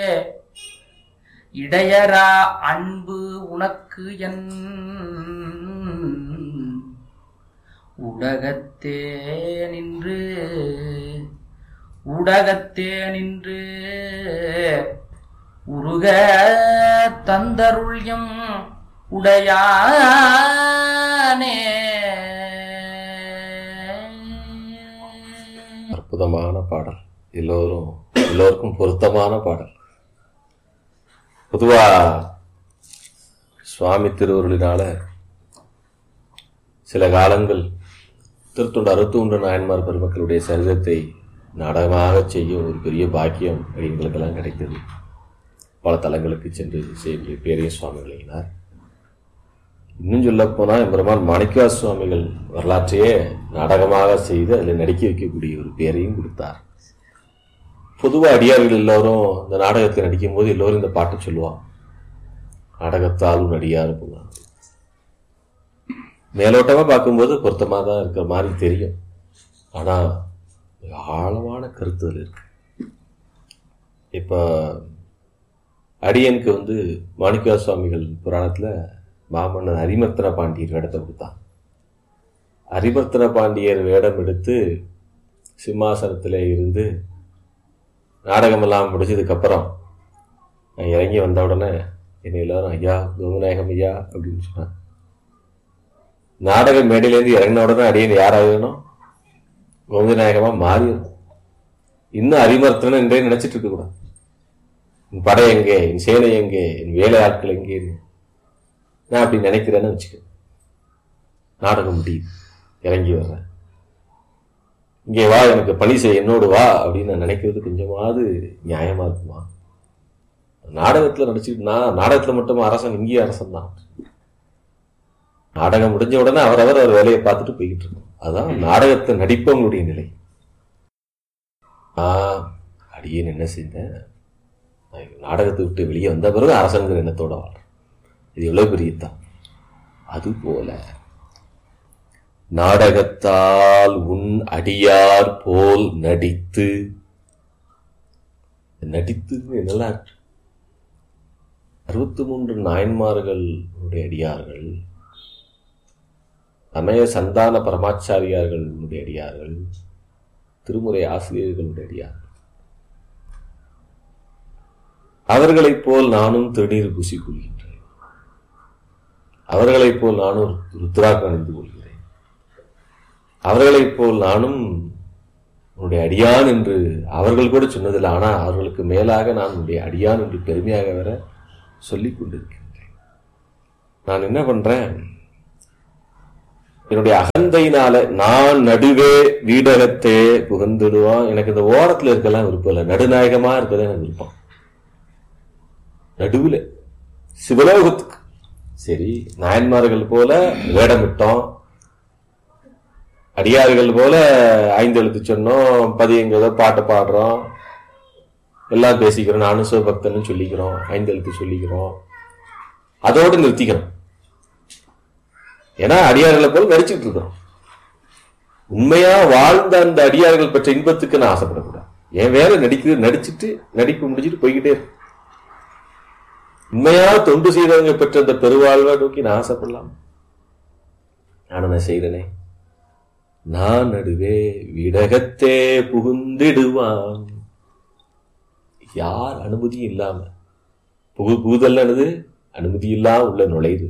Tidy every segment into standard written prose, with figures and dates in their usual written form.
இடையரா அன்பு உனக்கு என் உடகத்தே நின்று உருக தந்தருள்யம் உடையானே. அற்புதமான பாடல், எல்லோருக்கும் பொருத்தமான பாடல். பொதுவா சுவாமி திருவருளினால சில காலங்கள் திருத்தொண்டு 61 நாயன்மார் பெருமக்களுடைய சரிதத்தை நாடகமாக செய்யும் ஒரு பெரிய பாக்கியம் எங்களுக்கெல்லாம் கிடைத்தது. பல தலங்களுக்கு சென்று செய்ய பேரையும் சுவாமி விளங்கினார். இன்னும் சொல்ல போனா எம்பெருமான் மாணிக்கா சுவாமிகள் வரலாற்றையே நாடகமாக செய்து அதில் நடிக்க வைக்கக்கூடிய ஒரு பேரையும் கொடுத்தார். பொதுவாக அடியார்கள் எல்லோரும் இந்த நாடகத்தை நடிக்கும் போது எல்லோரும் இந்த பாட்டை சொல்லுவான், நாடகத்தாலும் நடிகார் போவாங்க. மேலோட்டமா பார்க்கும்போது பொருத்தமா தான் இருக்கிற மாதிரி தெரியும், ஆனா ஆழமான கருத்துகள் இருக்கு. இப்ப அடியனுக்கு மாணிக்கா சுவாமிகள் புராணத்துல மாமன்னர் அரிமர்த்தன பாண்டியர் வேடத்தை கொடுத்தான். அரிமர்த்தன பாண்டியர் வேடம் எடுத்து சிம்மாசனத்திலே இருந்து நாடகமெல்லாம் முடிச்சதுக்கு அப்புறம் நான் இறங்கி வந்த உடனே என்னை எல்லாரும் ஐயா கோவிநாயகம் ஐயா அப்படின்னு சொன்னான். நாடக மேடையிலேருந்து இறங்கின உடனே அடியன் யாராகணும், கோவிநாயகமா மாறிடும். இன்னும் அரிமர்த்தன என்றே நினைச்சிட்டு இருக்க கூடாது. என் படை எங்கே, என் சேனை எங்கே, என் வேலை ஆட்கள் எங்கே, நான் அப்படி நினைக்கிறேன்னு வச்சுக்க. நாடகம் முடியுது, இறங்கி வர்றேன், இங்கே வா எனக்கு பணி செய்ய, என்னோடு வா அப்படின்னு நான் நினைக்கிறது கொஞ்சமாவது நியாயமா இருக்குமா? நாடகத்துல நடிச்சுட்டு நான் நாடகத்துல மட்டும் அரசன், இங்கேயே அரசன் தான். நாடகம் முடிஞ்ச உடனே அவர் வேலையை பார்த்துட்டு போய்கிட்டு இருக்கோம். அதான் நாடகத்தை நடிப்பவங்களுடைய நிலை. அடியேன் என்ன செய்தேன், நாடகத்தை விட்டு வெளியே வந்த பிறகு அரசங்கிற எண்ணத்தோட வாழ்றேன். இது எவ்வளவு பெரியத்தான். அதுபோல நாடகத்தால் உன் அடியார் போல் நடித்து நல்லா 63 நாயன்மார்களுடைய அடியார்கள், சமய சந்தான பரமாச்சாரியார்களுடைய அடியார்கள், திருமுறை ஆசிரியர்களுடைய அடியார்கள், அவர்களைப் போல் நானும் திருநீர் பூசிக் கொள்கின்றேன். அவர்களைப் போல் நானும் ருத்ராக்கு அணிந்து கொள்கிறேன். அவர்களைப் போல் நானும் உன்னுடைய அடியான் என்று அவர்கள் கூட சொன்னதில்லை. ஆனா அவர்களுக்கு மேலாக நான் உன்னுடைய அடியான் என்று பெருமையாக வேற சொல்லிக் கொண்டிருக்கின்றேன். நான் என்ன பண்றேன், என்னுடைய அகந்தையினால நான் நடுவே வீடகத்தே புகுந்துடுவான். எனக்கு இந்த ஓரத்துல இருக்கலாம் விருப்பம் இல்லை, நடுநாயகமா இருக்கதான் எனக்கு விருப்பம். நடுவில் சிவலோகத்துக்கு சரி, நாயன்மார்கள் போல வேடமிட்டோம், அடியார்கள் போல 5 எழுத்து சொன்னோம், பதியங்களோ பாட்டு பாடுறோம், எல்லாம் பேசிக்கிறோம், நானும் சிவபக்தன் சொல்லிக்கிறோம், 5 எழுத்து சொல்லிக்கிறோம், அதோடு நிறுத்திக்கிறோம். ஏன்னா அடியார்களை போல நடிச்சுட்டு இருக்கிறோம். உண்மையா வாழ்ந்த அந்த அடியார்கள் பெற்ற இன்பத்துக்கு நான் ஆசைப்படக்கூடாது. என் வேலை நடிச்சுட்டு நடிப்பு முடிச்சுட்டு போய்கிட்டே இருக்கு. உண்மையா தொண்டு செய்தவங்க பெற்ற அந்த பெருவாழ்வை நோக்கி நான் ஆசைப்படலாம். நான் என்ன செய்தனே, நான் நடுவே விடகத்தே புகுந்திடுவான். யார் அனுமதியும் இல்லாம புகுதல்னது அனுமதி இல்லாம உள்ள நுழையுது.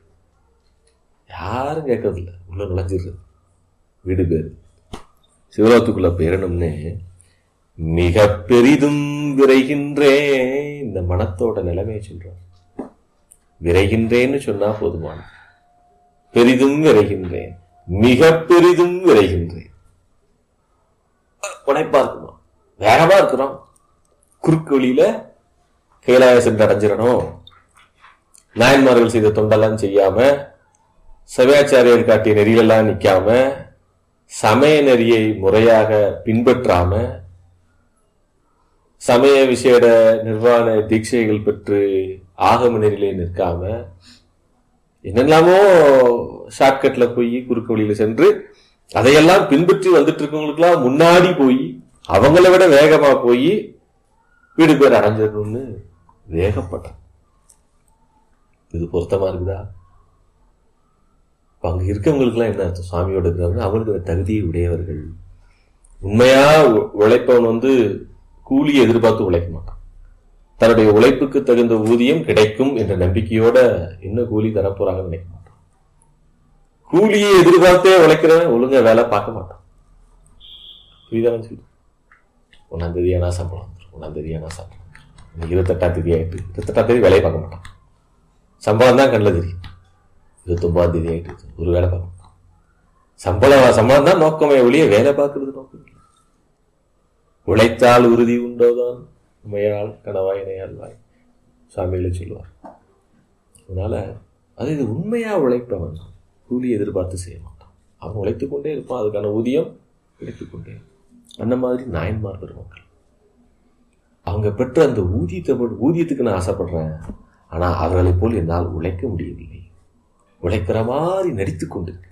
யாரும் கேட்கறது இல்லை, உள்ள நுழைஞ்சிடுறது. வீடு பேரு சிவலோகத்துக்குள்ள பேரணும்னு மிக பெரிதும் விரைகின்றேன். இந்த மனத்தோட நிலைமையை சொல்றேன். விரைகின்றேன்னு சொன்னா போதுமான, பெரிதும் விரைகின்றேன், மிக பெரிதும் விரைகின்றேன். புனைப்பா இருக்குமா, வேகமா இருக்கிறோம், குறுக்கு வழியில கைலாய சென்று அடைஞ்சிடணும். நாயன்மார்கள் செய்த தொண்டெல்லாம் செய்யாம, சமயாச்சாரியர் காட்டிய நெறியெல்லாம் நிக்காம, சமய நெறியை முறையாக பின்பற்றாம, சமய விசேட நிர்வாண தீட்சைகள் பெற்று ஆகம நெறியிலே நிற்காம, என்னெல்லாமோ ஷார்ட்கட்ல போய் குறுக்கு வழியில சென்று அதையெல்லாம் பின்பற்றி வந்துட்டு இருக்கவங்களுக்கெல்லாம் முன்னாடி போய் அவங்கள விட வேகமா போய் வீடு பேர் அடைஞ்சிடணும்னு வேகப்பட்டான். இது பொருத்தமா இருக்குதா? அங்க இருக்கவங்களுக்கு எல்லாம் என்ன அர்த்தம்? சுவாமியோட இருக்கிறவங்க அவங்களுக்கு தகுதியை உடையவர்கள். உண்மையா உழைப்பவன் கூலியை எதிர்பார்த்து உழைக்க மாட்டான். தன்னுடைய உழைப்புக்கு தகுந்த ஊதியம் கிடைக்கும் என்ற நம்பிக்கையோட என்ன கூலி தரப்போறாங்கன்னு நினைக்க மாட்டான். கூலியை எதிர்பார்த்தே உழைக்கிறவன் ஒழுங்கா வேலை பார்க்க மாட்டான். புரியுதான்? சொல்லு, 1ஆம் தேதி ஆனா சம்பளம் வந்துடும், 1ஆம் தேதி ஆனா சம்பளம், 28ஆம் தேதி ஆயிட்டு 28ஆம் தேதி வேலையை பார்க்க மாட்டான். சம்பளம் தான் கண்ணில் தெரியும். 29ஆம் தேதி ஆயிட்டு ஒரு வேலை பார்க்க மாட்டான். சம்பளம் தான் நோக்கமே ஒழிய வேலை பார்க்கறது நோக்கம் இல்லை. உழைத்தால் உறுதி உண்டோதான் உமையால் கனவாய் இணையாள்வாய் சாமிகளை சொல்லுவார். அதனால இது உண்மையா உழைப்பவன் கூலி எதிர்பார்த்து செய்ய மாட்டான். அவன் உழைத்துக் கொண்டே இருப்பான், அதுக்கான ஊதியம் கிடைத்துக் கொண்டே. அந்த மாதிரி நாயன்மார் பெருமக்கள் அவங்க பெற்ற அந்த ஊதியத்துக்கு நான் ஆசைப்படுறேன், ஆனா அவர்களை போல் என்னால் உழைக்க முடியவில்லை. உழைக்கிற மாதிரி நடித்துக் கொண்டிருக்கின்றேன்.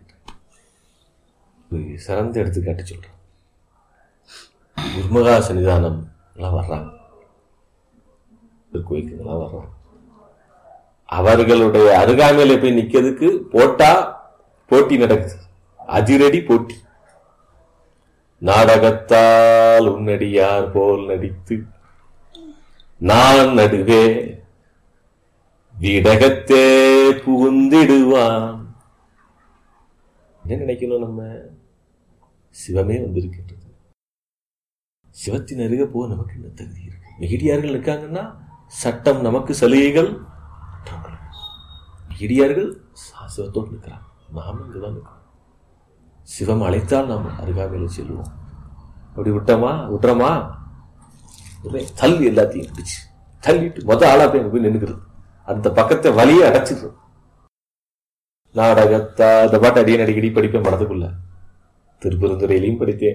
சிறந்த எடுத்துக்காட்டு சொல்றேன். குருமகா சன்னிதானம் எல்லாம் வர்றாங்க, கோயிலுக்குலாம் வர்றாங்க. அவர்களுடைய அருகாமையில போய் நிக்கிறதுக்கு போட்டி நடக்குது, அதிரடி போட்டி. நாடகத்தால் உன்னடியார் போல் நடித்து நான் நடுவே வீடகத்தே புகுந்திடுவான். என்ன நினைக்கணும்? நம்ம சிவமே வந்திருக்கின்றது. சிவத்தின் அருகே போக நமக்கு என்ன தகுதி இருக்கு? நெகிடியார்கள் இருக்காங்கன்னா சட்டம் நமக்கு சலுகைகள். நெகிடியார்கள் சிவத்தோடு இருக்கிறாங்க, நாம இங்குதான் இருக்கிறோம். சிவம் அழைத்தால் நாம் அருகாமையில் செல்வோம். அப்படி விட்டுறோமா தள்ளி எல்லாத்தையும் பிடிச்சு தள்ளிட்டு ஆளா போய் நின்னுக்கிறது. அந்த பக்கத்தை வழியை அடைச்சிடுறோம். நாடகத்தா இந்த பாட்டு அடியே அடிக்கடி படிப்பேன் மனதுக்குள்ள. திருப்பெருந்துறையிலையும் படித்தேன்.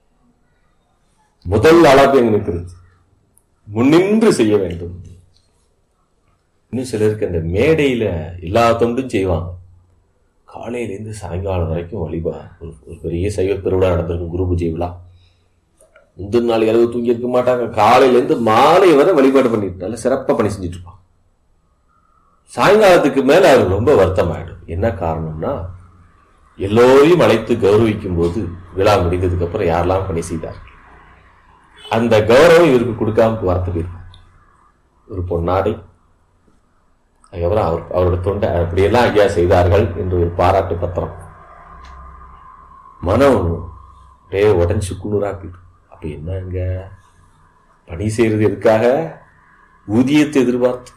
முதல் ஆளா போய் நிற்கிறது, முன்னின்று செய்ய வேண்டும். இன்னும் சிலருக்கு அந்த மேடையில எல்லா தொண்டும் செய்வாங்க. காலையிலேருந்து சாயங்காலம் வரைக்கும் ஒரு பெரிய சைவ பெருவிழா நடந்திருக்கும், குரு பூஜை விழா. முந்தின நாள் இரவு தூங்கி இருக்க மாட்டாங்க. காலையிலேருந்து மாலை வரை வழிபாடு பண்ணிட்டு நல்ல சிறப்பா பணி செஞ்சுட்டு இருப்பாங்க. சாயங்காலத்துக்கு மேல அவர் ரொம்ப வருத்தம் ஆயிடும். என்ன காரணம்னா, எல்லோரையும் அழைத்து கௌரவிக்கும் போது விழா முடிந்ததுக்கு அப்புறம் யாரெல்லாம் பணி செய்தார்கள் அந்த கௌரவம் இவருக்கு கொடுக்காம வார்த்தை போயிருக்கும். ஒரு பொன்னாடை, அதுக்கப்புறம் அவரோட தொண்டை அப்படியெல்லாம் ஐயா செய்தார்கள் என்று ஒரு பாராட்டு பத்திரம். மனம் உடஞ்சு குளிராக்கிடும். அப்ப என்னங்க பணி செய்யறது எதுக்காக? ஊதியத்தை எதிர்பார்த்து.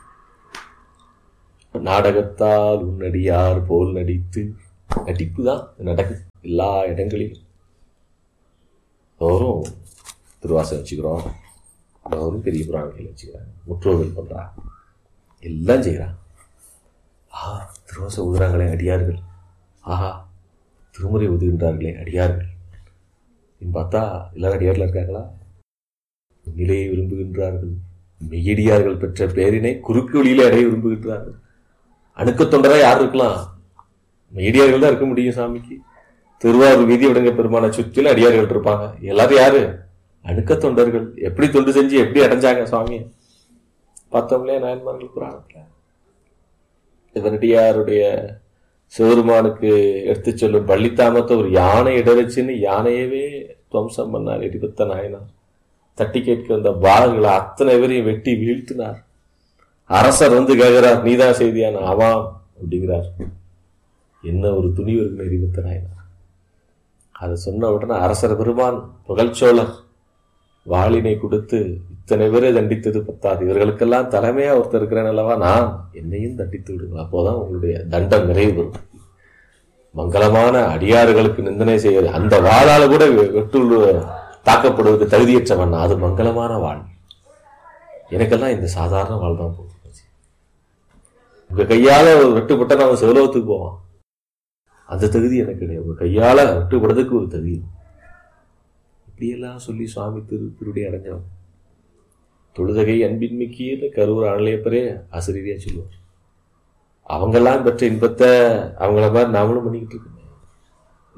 நாடகத்தால் உன்னடியார் போல் நடித்து, நடிப்பு தான் நடக்குது எல்லா இடங்களிலும். எல்லோரும் திருவாசகம் வச்சுக்கிறோம், எல்லோரும் பெரிய புராணங்கள் வச்சுக்கிறாங்க, முற்றோர்கள் பண்றாங்க, எல்லாம் செய்யறாங்க. திருவாசகம் ஊதுறாங்களே அடியார்கள், திருமுறை ஊதுகின்றார்களே அடியார்கள். பார்த்தா எல்லாரும் அடியார்கள் இருக்காங்களா? நிலையை விரும்புகின்றார்கள். மெய்யடியார்கள் பெற்ற பேரினை குறுக்கு வழியிலே அடைய விரும்புகின்றார்கள். அணுக்க தொண்டரா யார் இருக்கலாம்? மெய்யடியார்கள் தான் இருக்க முடியும் சாமிக்கு. திருவாரூர் வீதி விடங்க பெருமான சுற்றில அடியார்கள் இருப்பாங்க. எல்லாரும் யாரு? அணுக்க தொண்டர்கள். எப்படி தொண்டு செஞ்சு எப்படி அடைஞ்சாங்க சுவாமியை பார்த்தோம்லே நாயன்மார்கள் புராணத்துல. இவனடியாருடைய சிவருமானுக்கு எடுத்து சொல்லும் பள்ளித்தாமத்தை ஒரு யானை இடவச்சுன்னு யானையவே துவம்சம் பண்ணார் எரிபத்த நாயனார். தட்டி கேட்க வந்த பாகங்களை அத்தனை பேரையும் வெட்டி வீழ்த்தினார். அரசர் கேட்கிறார், நீதான் செய்தியான? ஆமாம் அப்படிங்கிறார். என்ன ஒரு துணிவு இருக்குன்னு எரிபத்த நாயனார். அதை சொன்ன உடனே அரசர் பெருமான் புகழ்ச்சோழர் வாளினை கொடுத்து, இத்தனை பேரை தண்டித்தது பத்தாது, இவர்களுக்கெல்லாம் தலைமையா ஒருத்தர் இருக்கிறேன் அல்லவா, நான் என்னையும் தண்டித்து விடுங்கள், அப்போதான் உங்களுடைய தண்டம் நிறைவு பெறும். மங்களமான அடியார்களுக்கு நிந்தனை செய்வது, அந்த வாளால கூட வெட்டு தாக்கப்படுவதற்கு தகுதியற்றவன், அது மங்களமான வாழ். எனக்கெல்லாம் இந்த சாதாரண வாழ் தான் போகும். உங்க கையால வெட்டுப்பட்ட நான் சிவலோகத்துக்கு போவான், அந்த தகுதி எனக்கு கிடையாது. உங்க கையால வெட்டுப்படுறதுக்கு ஒரு தகுதி. இப்படியெல்லாம் சொல்லி சுவாமி திருடி அடைஞ்சவன். தொழுதகை அன்பின்மிக்கிய கரூர் அனலையப்பரே ஆசிரியரையா சொல்லுவார். அவங்கெல்லாம் பெற்ற இன்பத்தை அவங்கள மாதிரி நாமளும் பண்ணிக்கிட்டு இருக்கோம்.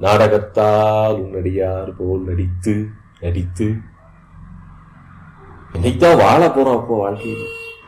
நாடகத்தால் உன்னடியார் போல் நடித்து நடித்து இன்னைக்குதான் வாழ போறோம். அப்போ வாழ்க்கையில்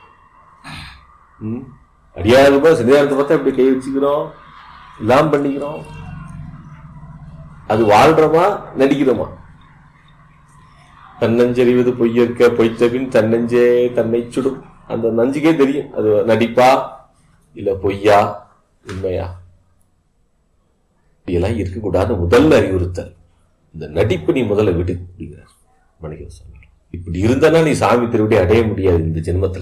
அடியாருப்பா சிதையாரத்தை பார்த்தா இப்படி கை வச்சுக்கிறோம், எல்லாம் பண்ணிக்கிறோம். அது வாழ்றோமா நடிக்கிறோமா? தன்னஞ்செறிவது பொய்யற்க பொய்த்தபின் தன்னஞ்சே தன்னை சுடும். அந்த நஞ்சுக்கே தெரியும் அது நடிப்பா இல்ல பொய்யா உண்மையா. இதெல்லாம் இருக்கக்கூடாது. முதல்ல அறிவுறுத்தல், இந்த நடிப்பு நீ முதல்ல விட்டு அப்படிங்கிறார் மாணிக்க சுவாமி. இப்படி இருந்தானா நீ சாமி திருவிடி அடைய முடியாது இந்த ஜென்மத்துல.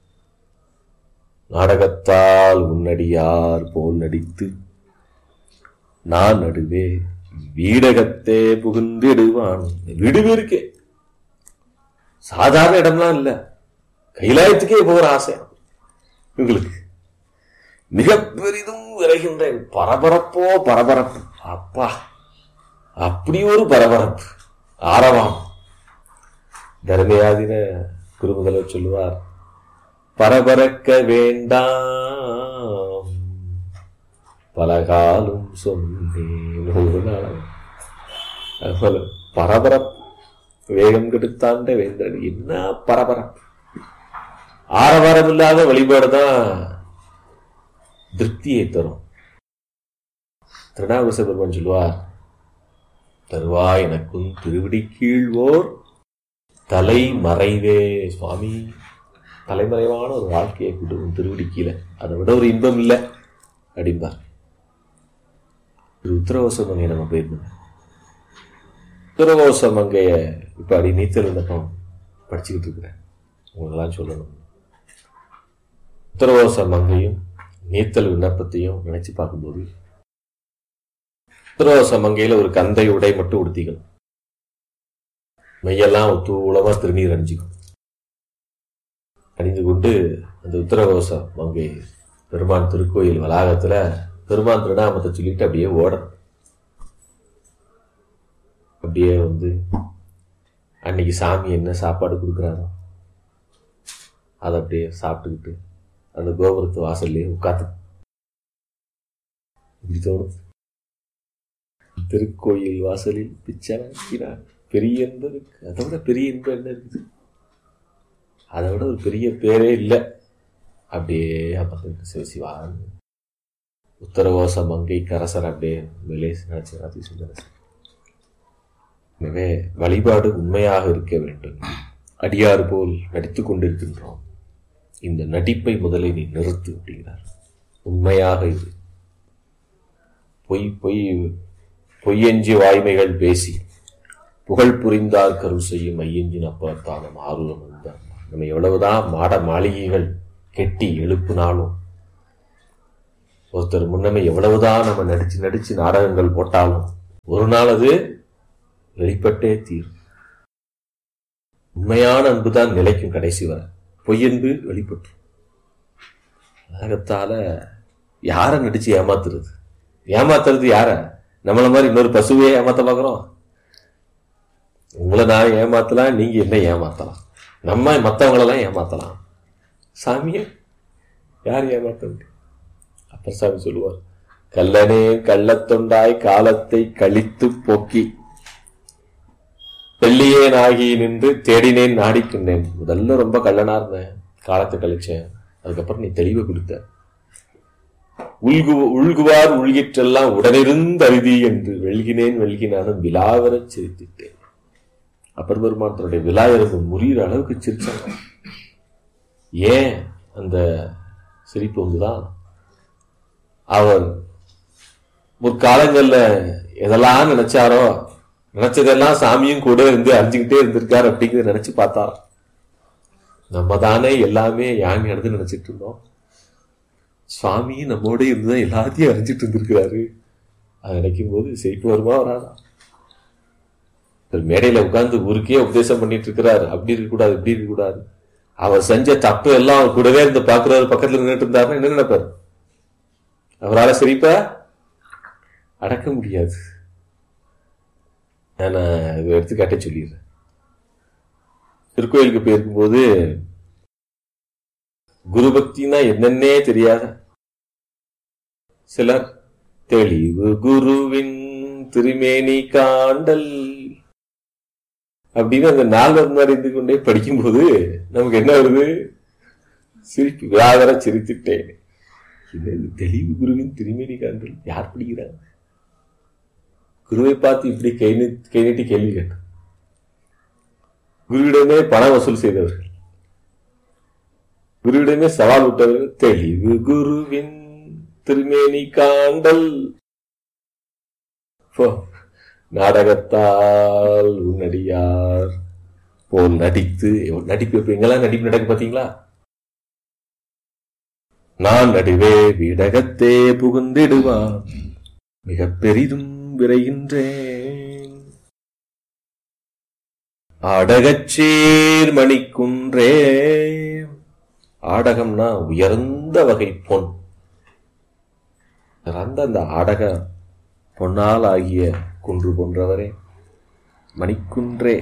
நாடகத்தால் உன்னடியார் போல் நடித்து நான் நடுவே வீடகத்தே புகுந்திடுவான். விடுவே இருக்கே, சாதாரண இடம்லாம் இல்ல, கைலாயத்துக்கே போகிற ஆசை உங்களுக்கு. மிக பெரிதும் விரைகின்ற பரபரப்போ பரபரப்பு. அப்பா, அப்படி ஒரு பரபரப்பு, ஆரவாம். தர்மயாதின குருமுதல்வர் சொல்லுவார், பரபரக்க வேண்டாம் பலகாலும் சொன்னேன் ஒரு நாள். பரபரப்பு வேகம் கெடுத்தாண்ட வேந்தன். என்ன பரபரப்பு! ஆரவாரம் இல்லாத வழிபாடுதான் திருப்தியை தரும். திருநாவுக்கரசர் பெருமான் சொல்லுவார், தருவாய் எனக்கும் திருவிடி கீழ்வோர் தலைமறைவே. சுவாமி, தலைமறைவான ஒரு வாழ்க்கையை கொடுக்கும் திருவிடி கீழே, அதை விட ஒரு இன்பம் இல்லை அப்படிம்பார். உத்தரகோச மங்கையை நம்ம போயிருந்தோம். உத்தரகோச மங்கைய இப்ப அடி நீச்சல் விண்ணப்பம் படிச்சுக்கிட்டு இருக்கிறேன், உங்களெல்லாம் சொல்லணும். உத்தரகோச மங்கையும் நீத்தல் விண்ணப்பத்தையும் நினைச்சு பார்க்கும்போது, உத்தரகோச மங்கையில ஒரு கந்தை உடை மட்டும் உடுத்திக்கணும், மெய்யெல்லாம் தூளமா திருநீர் அணிஞ்சுக்கும். அணிந்து கொண்டு அந்த உத்தரகோச மங்கை பெருமான் திருக்கோயில் வளாகத்துல பெருமான் திருநாமத்தை சொல்லிட்டு அப்படியே ஓடணும். அப்படியே வந்து அன்னைக்கு சாமி என்ன சாப்பாடு கொடுக்குறாரோ அதை அப்படியே சாப்பிட்டுக்கிட்டு அந்த கோபுரத்து வாசல்லையே உட்காந்து இப்படி தோணும். திருக்கோயில் வாசலில் பிச்சை பெரிய இன்பம் இருக்கு. அதை விட பெரிய இன்பம் என்ன இருக்குது? அதை விட ஒரு பெரிய பேரே இல்லை. அப்படியே அமர்ந்து சிவசிவான் உத்தரகோச மங்கை கரசர் அப்படியே மேலே நினைச்சு சுந்தரசன். எனவே வழிபாடு உண்மையாக இருக்க வேண்டும். அடியாறு போல் நடித்துக் கொண்டிருக்கின்றோம். இந்த நடிப்பை முதலில் நீ நிறுத்து அப்படிங்கிறார். உண்மையாக இது. பொய்யஞ்சி வாய்மைகள் பேசி புகழ் புரிந்தார் கரு செய்யும் ஐயஞ்சின் அப்பத்தானம் ஆர்வம் வந்தார். நம்ம எவ்வளவுதான் மாட மாளிகைகள் கெட்டி எழுப்புனாலும், ஒருத்தர் முன்னமே எவ்வளவுதான் நம்ம நடிச்சு நாடகங்கள் போட்டாலும் ஒரு நாள் அது வெளிப்பட்டே தீரும். உண்மையான அன்புதான் நிலைக்கும் கடைசி வரை. பொய்யன்பு வெளிப்பட்டு நாடகத்தால யார நடிச்சு ஏமாத்துறது யார? நம்மள மாதிரி இன்னொரு பசுவையே ஏமாத்த பாக்குறோம். உங்களை நான் ஏமாத்தலாம், நீங்க என்ன ஏமாத்தலாம், நம்ம மற்றவங்களெல்லாம் ஏமாத்தலாம், சாமிய யார் ஏமாத்த முடியும்? அப்பர் சாமி சொல்லுவார், கல்லனே கள்ளத்தொண்டாய் காலத்தை கழித்து போக்கி வெள்ளியேன் ஆகி நின்று தேடினேன் நாடிக்கின்றேன். முதல்ல ரொம்ப கள்ளனா இருந்தேன், காலத்தை கழிச்சேன், அதுக்கப்புறம் நீ தெளிவை கொடுத்த. உள்குவார் உள்கிற்றெல்லாம் உடனிருந்து அருதி என்று வெள்கினாலும் விழாவர சிரித்திட்டேன். அப்பர் பெருமான் தன்னுடைய விழா இருந்து முறிகிற அளவுக்கு சிரிச்சாங்க. ஏன் அந்த சிரிப்பு வந்துதான், அவர் முற்காலங்கள்ல எதெல்லாம் நினைச்சாரோ நினைச்சதெல்லாம் சாமியும் கூட இருந்து அறிஞ்சுக்கிட்டே இருந்திருக்காரு அப்படிங்கிறத நினைச்சு பார்த்தார். நம்ம தானே எல்லாமே யான் நடந்து நினைச்சிட்டு இருந்தோம், சுவாமி நம்மோட இருந்துதான் எல்லாத்தையும் அறிஞ்சிட்டு இருந்திருக்கிறாரு. அதை நினைக்கும் போது சிரிப்பு வருமா வராதா? மேடையில உட்கார்ந்து ஊருக்கே உபதேசம் பண்ணிட்டு இருக்கிறாரு, அப்படி இருக்கக்கூடாது இப்படி இருக்கக்கூடாது. அவர் செஞ்ச தப்பு எல்லாம் அவர் கூடவே இருந்து பாக்குறாரு, பக்கத்துல நின்றுட்டு இருந்தாருன்னா என்ன நினைப்பாரு? அவரால் சிரிப்ப அடக்க முடியாது. நான் எடுத்துக்காட்டே சொல்லிடுறேன். திருக்கோயிலுக்கு போயிருக்கும்போது குரு பக்தினா என்னன்னே தெரியாத சிலர் தெளிவு குருவின் திருமேனி காண்டல் அப்படின்னு அந்த நால்வர் முன்னாடி இருந்து கொண்டே படிக்கும்போது நமக்கு என்ன வருது? சிரிப்பு. விழாவர சிரித்துட்டேன். இது தெளிவு குருவின் திருமேனி காண்டல். யார் படிக்கிறாங்க? குருவை பார்த்து இப்படி கை நீட்டி கேள்வி கேட்டார். குருவிடமே பண வசூல் செய்தவர்கள், குருவிடமே சவால் விட்டவர்கள். தெளிவு குருவின் திருமேனி காண்டல். நாடகத்தால் உன்னடியார் போல் நடித்து. நடிப்பு எப்படி எங்கெல்லாம் நடிப்பு நடக்கு பாத்தீங்களா? நான் நடுவே வீடகத்தே புகுந்திடுவான், மிக பெரிதும் விரைகின்றேன். ஆடகச்சேர் மணிக்குன்றே. ஆடகம்னா உயர்ந்த வகை பொன். அந்த ஆடக பொன்னால் ஆகிய குன்று போன்றவரே, மணிக்குன்றே.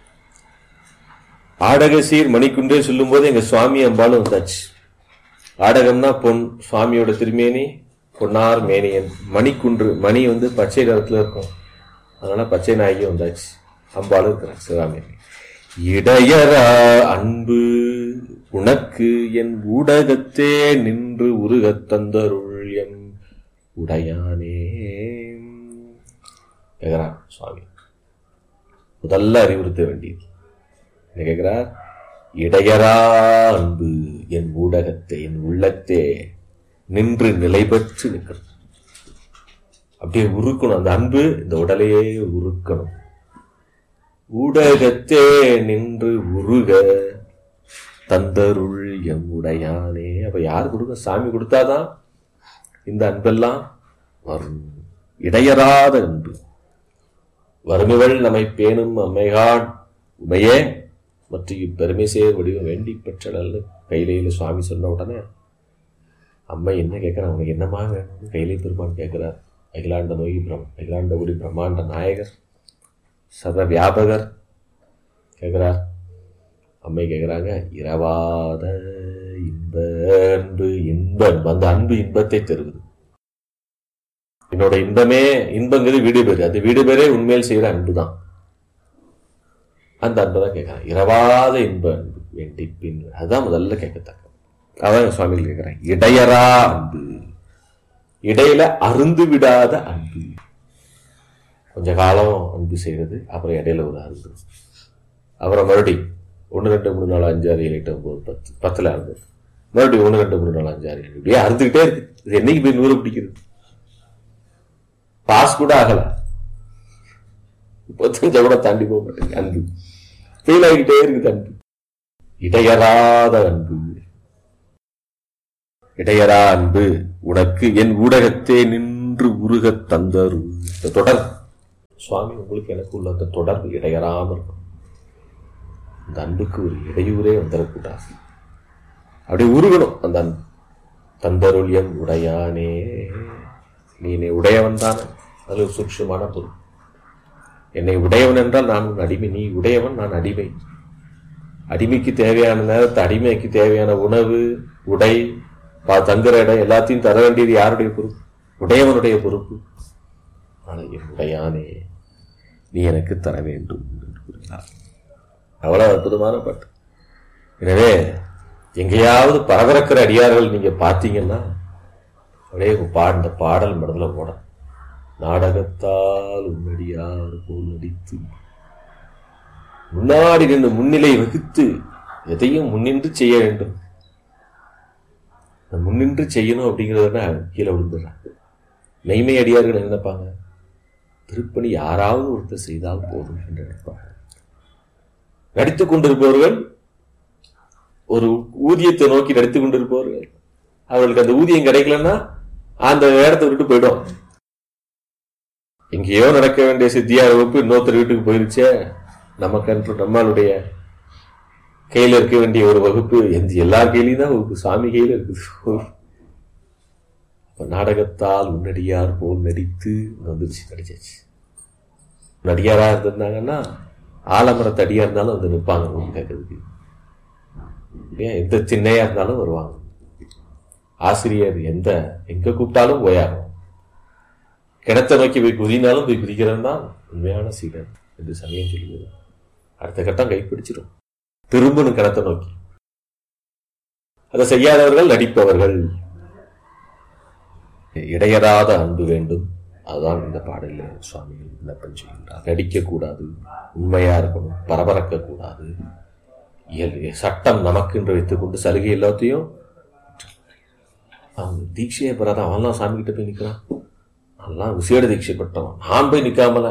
ஆடகசீர் மணிக்குன்றே சொல்லும் போது எங்க சுவாமி அம்பாலும் வந்தாச்சு. ஆடகம்னா பொன், சுவாமியோட திருமேனி பொன்னார் மேனியன். மணிக்குன்று, மணி பச்சை நிறத்துல இருக்கும், அதனால பச்சை நாயகி வந்தாச்சு. அம்பாலும் இருக்கிறார் சிவகாமி. இடையரா அன்பு உனக்கு என் ஊடகத்தே நின்று உருகத் தந்தருள் எம் உடையானே கேட்கிறார் சுவாமி. முதல்ல அறிவுறுத்த வேண்டியது என்ன கேட்கிறார்? இடையரா அன்பு என் ஊடகத்தை, என் உள்ளத்தே நின்று நிலை பெற்று நிற்கணும். அப்படியே உருக்கணும். அந்த அன்பு இந்த உடலையே உருக்கணும். ஊடகத்தே நின்று உருக தந்தருள் எம் உடையானே. அப்ப யாரு கொடுக்க? சாமி கொடுத்தாதான் இந்த அன்பெல்லாம் வரும். இடையறாத அன்பு. வறுமைகள் நம்மை பேணும் அம்மைகான் உமையே மற்றும் இப்பெருமை சேர் வடிவம் வேண்டி பெற்றல் கையிலையில சுவாமி சொன்ன உடனே அம்மை என்ன கேட்கிறார்? அவனுக்கு என்னமா வேணும்? கையிலை பெருமான் கேட்கிறார். அகிலாண்ட நோய் அகிலாண்ட ஒளி பிரம்மாண்ட நாயகர் சர்வ வியாபகர் கேட்கிறார். அம்மை கேட்கிறாங்க, இரவாத இன்ப அன்பு. இன்ப அன்பு, அந்த அன்பு இன்பத்தை தருவது. என்னோட இன்பமே, இன்பங்கிறது வீடு பேரு, அந்த வீடு பேரே உண்மையில் செய்யற அன்பு தான். அந்த அன்பு தான் கேட்கிறான். இரவாத இன்ப அன்பு வேண்டி பின். அதுதான் முதல்ல கேட்கத்தக்க. அதான் சுவாமிகள் கேட்கிறான். இடையரா அன்பு, இடையில அருந்து விடாத அன்பு. கொஞ்ச காலம் அன்பு செய்யறது, அப்புறம் இடையில ஒரு அன்பு, அப்புறம் மறுபடியும் 1 2 3 4 5 6 7 8 9 10 10ல அன்பு, மறுபடியும் 1 2 3 4 5 6 7 இப்படியே அறுந்துகிட்டே இருக்கு. இது என்னைக்கு போய் 100 பிடிக்கிறது? பாஸ் கூட ஆகல, 35 கூட தாண்டி போக மாட்டேங்க. அன்பு ஃபெயில் ஆகிட்டே இருக்குது. அன்பு இடையறாத அன்பு. இடையரா அன்பு உனக்கு என் ஊடகத்தே நின்று உருகத் தந்தரு. இந்த தொடர் சுவாமி உங்களுக்கு எனக்கு உள்ள அந்த தொடர்பு இடையறாம இருக்கும். அந்த அன்புக்கு ஒரு இடையூறே வந்துடக்கூடாது. அப்படி உருகணும் அந்த அன்பு. தந்தருள் என் உடையானே. நீ என்னை உடையவன் தானே, அது ஒரு சூட்சமான பொருள். என்னை உடையவன் என்றால் நான் உன் அடிமை, நீ உடையவன், நான் அடிமை. அடிமைக்கு தேவையான நேரத்தை, அடிமைக்கு தேவையான உணவு, உடை, தங்குற இடம் எல்லாத்தையும் தர வேண்டியது யாருடைய பொறுப்பு? உடையவனுடைய பொறுப்பு. ஆனால் என் உடையானே நீ எனக்கு தர வேண்டும் என்று கூறுகிறார். அவ்வளவு அற்புதமான பாட்டு. எனவே எங்கேயாவது பரபரக்கிற அடியார்கள் நீங்க பார்த்தீங்கன்னா அப்படியே இந்த பாடல் மனதுல போட. நாடகத்தால் உன்னடியார் போல் நடித்து முன்னாடி நின்று முன்னிலை வகுத்து எதையும் முன்னின்று செய்ய வேண்டும். முன்னின்று செய்யணும் அப்படிங்கிறதுனா கீழே விழுந்துடுறாங்க. மெய்மை அடியார்கள் என்ன நினைப்பாங்க? திருப்பணி யாராவது ஒருத்தர் செய்தால் போதும் என்று நினைப்பாங்க. நடித்துக் கொண்டிருப்பவர்கள், ஒரு ஊதியத்தை நோக்கி நடித்துக் கொண்டிருப்பவர்கள், அவர்களுக்கு அந்த ஊதியம் கிடைக்கலன்னா அந்த இடத்தை விட்டு போயிடும். எங்கேயோ நடக்க வேண்டிய சித்தியார் வகுப்பு இன்னொருத்தர் வீட்டுக்கு போயிருச்சே, நமக்கு நம்மளுடைய கையில இருக்க வேண்டிய ஒரு வகுப்பு எல்லா கையிலையும் தான் வகுப்பு, சாமி கையில இருக்குது. நாடகத்தால் உன்னடியார் போல் நடித்து வந்துருச்சு, நடிச்சாச்சு. நடிகாரா இருந்திருந்தாங்கன்னா ஆலமரத்து அடியா இருந்தாலும் வந்து நிற்பாங்க கேட்கறதுக்கு. எந்த சின்னையா இருந்தாலும் வருவாங்க. ஆசிரியர் எங்க கூப்பிட்டாலும் போயாகும். கிணத்தை நோக்கி போய் குதினாலும் போய் குதிக்கிறவன் தான் உண்மையான சீடன் என்று சமயம் சொல்லுகிறது. அடுத்த கட்டம் கைப்பிடிச்சிடும், திரும்பணும் கிணத்தை நோக்கி. அதை செய்யாதவர்கள் நடிப்பவர்கள். இடையறாத அன்பு வேண்டும். அதுதான் இந்த பாடலில் சுவாமிகள் விண்ணப்பம் செய்கின்றார். நடிக்கக்கூடாது, உண்மையா இருக்கணும், பரபரக்க கூடாது. சட்டம் நமக்கு என்று வைத்துக் கொண்டு சலுகை எல்லாத்தையும் அவன் தீட்சையை பெறாத அவன்லாம் சாமி கிட்ட போய் நிற்கிறான், நல்லா விசேட தீட்சை பெற்றவன், நான் போய் நிற்காமல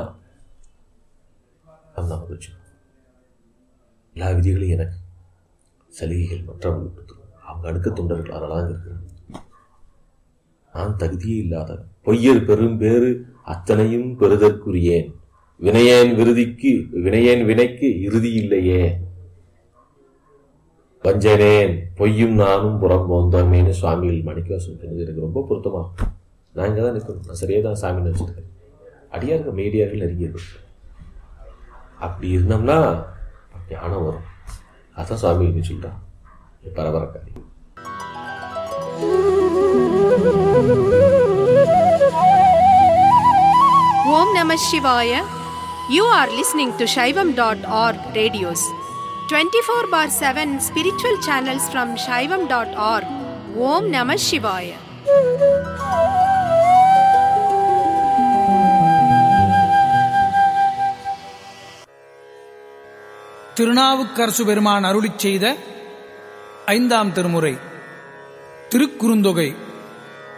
அந்த மகிழ்ச்சி. எல்லா விதிகளையும் எனக்கு சலுகைகள் மற்றவர்களுக்கு கொடுத்துருவோம். அவங்க அடுக்க தொண்டர்கள் அதெல்லாம் இருக்கிறான். நான் தகுதியே இல்லாத பொய்யர் பெரும் பேறு அத்தனையும் பெறுதற்குரியேன், வினையேன் வினைக்கு இறுதி இல்லையே, வஞ்சனேன் பொய்யும் நானும் புறம் போந்தோமேனு சுவாமிகள் மாணிக்கவாசகம் சொன்னது எனக்கு ரொம்ப பொருத்தமாகும். நான் இங்கே தான் நிற்கணும், நான் சரியாக தான் சாமி நினச்சிருக்கேன். அடியார்கள் மெய்டியார்கள் நெருங்கியர்கள். அப்படி இருந்தோம்னா ஞானம் வரும். அதான் சுவாமி சொல்றான் பரபரக்காரி. Om Namah Shivaya. You are listening to Shaivam.org radios. 24/7 spiritual channels from Shaivam.org. Om Namah Shivaya. Thirunavukkarasu பெருமான் அருளிச் செய்த 5ஆம் திருமுறை திருக்குறுந்தொகை